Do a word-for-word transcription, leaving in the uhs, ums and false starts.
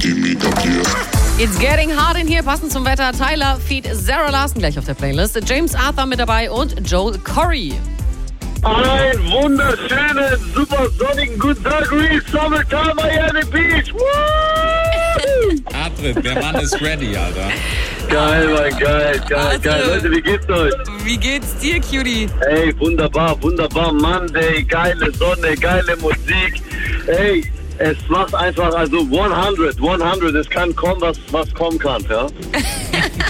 It's getting hard in here, passend zum Wetter. Tyler feat. Sarah Larson gleich auf der Playlist. James Arthur mit dabei und Joel Corey. Ein wunderschönen, super sonnigen guten Tag, Reese, Summertime, Miami Beach. Woo! Adrian, der Mann ist ready, Alter. Geil, Mann, geil, geil, Also, geil. Leute, wie geht's euch? Wie geht's dir, Cutie? Ey, wunderbar, wunderbar. Monday, geile Sonne, geile Musik. Ey, es macht einfach, also hundert, hundert, es kann kommen, was, was kommen kann, ja.